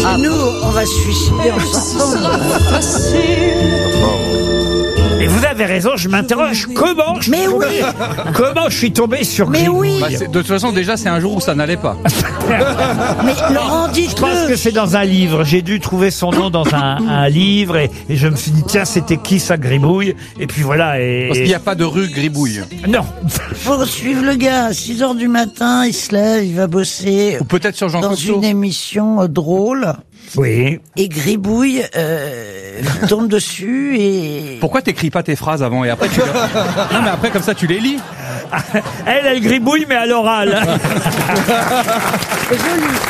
nous, on va se suicider en sortant. Et vous avez raison, je m'interroge. Comment je suis tombé sur Mais Gribouille? oui. De toute façon, déjà, c'est un jour où ça n'allait pas. Mais Laurent, Je pense que dites-le. c'est dans un livre. J'ai dû trouver son nom dans un livre et je me suis dit, tiens, c'était qui ça, Gribouille? Et puis voilà. Parce qu'il n'y a pas de rue Gribouille. Non. Faut suivre le gars. À 6h du matin, il se lève, il va bosser Ou peut-être sur Jean dans Cocteau. une émission drôle. Oui. Et Gribouille tombe dessus et... Pourquoi t'écris pas tes phrases avant et après tu... Non mais après comme ça tu les lis. Elle gribouille, mais à l'oral. C'est joli.